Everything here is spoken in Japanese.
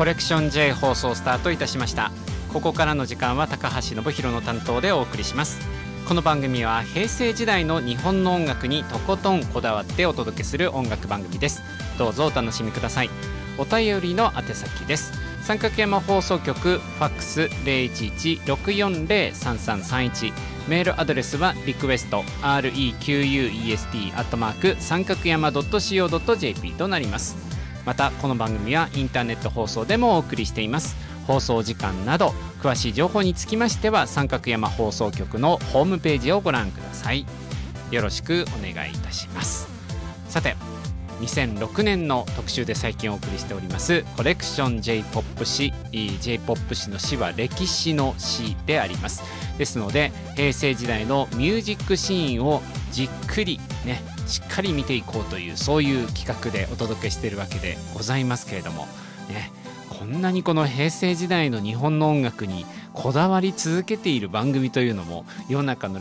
コレクション J 放送スタートいたしました。ここからの時間は高橋信弘の担当でお送りします。この番組は平成時代の日本の音楽にとことんこだわってお届けする音楽番組です。どうぞお楽しみください。お便りの宛先です。三角山放送局ファックス 011-640-3331、メールアドレスはリクエスト request 三角山 .co.jp となります。またこの番組はインターネット放送でもお送りしています。放送時間など詳しい情報につきましては三角山放送局のホームページをご覧ください。よろしくお願いいたします。さて、2006年の特集で最近お送りしておりますコレクション J-POP 史、 J-POP 史の史は歴史の史であります。ですので平成時代のミュージックシーンをじっくりね、しっかり見ていこうという、そういう企画でお届けしているわけでございますけれどもね、こんなにこの平成時代の日本の音楽にこだわり続けている番組というのも世の中の